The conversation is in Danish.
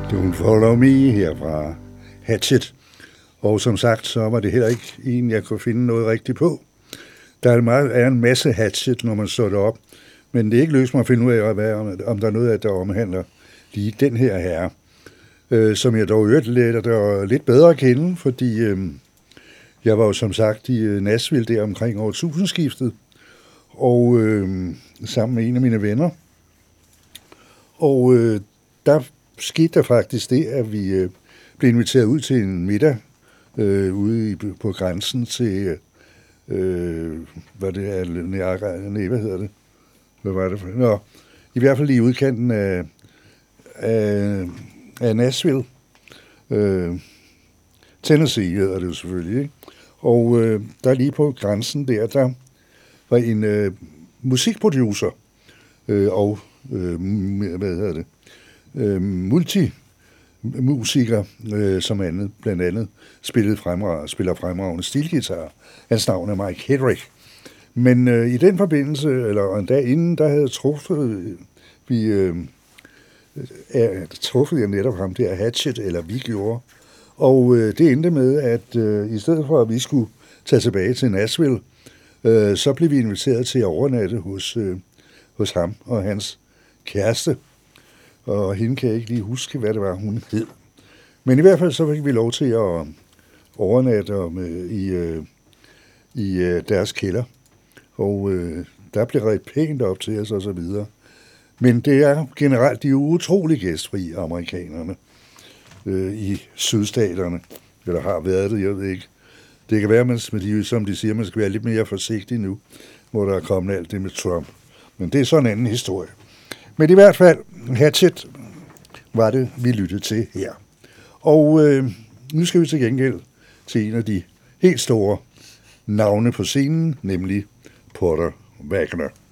Don't Follow Me her fra Hatchet. Og som sagt, så var det heller ikke en, jeg kunne finde noget rigtigt på. Der er en masse Hatchet, når man slår det op, men det er ikke løst mig at finde ud af, om der er noget af, der omhandler lige den her herre, som jeg dog lidt bedre at kende, fordi jeg var jo som sagt i Nashville der omkring år 1000-skiftet, og sammen med en af mine venner. Og der skete der faktisk det, at vi blev inviteret ud til en middag ude på grænsen til, hvad hedder det? Hvad var det for? Nå, i hvert fald i udkanten af Nashville. Tennessee hedder det jo selvfølgelig, ikke? Og der lige på grænsen der var en musikproducer og multimusiker, som blandt andet spiller fremragende stilguitar. Hans navn er Mike Hedrick. Men i den forbindelse, eller en dag inden, der havde truffet jeg netop ham der Hatchet, eller vi gjorde. Og det endte med, at i stedet for at vi skulle tage tilbage til Nashville, så blev vi inviteret til at overnatte hos ham og hans kæreste. Og hende kan jeg ikke lige huske, hvad det var, hun hed. Men i hvert fald så fik vi lov til at overnatte i deres kælder. Og der blev ret pænt op til os og så videre. Men det er generelt de utrolig gæstfrie amerikanerne i sydstaterne. Eller har været det, jeg ved ikke. Det kan være, at som de siger, man skal være lidt mere forsigtig nu, hvor der er kommet alt det med Trump. Men det er sådan en anden historie. Men i hvert fald, Hatchet var det, vi lyttede til her. Og nu skal vi til gengæld til en af de helt store navne på scenen, nemlig Porter Wagoner.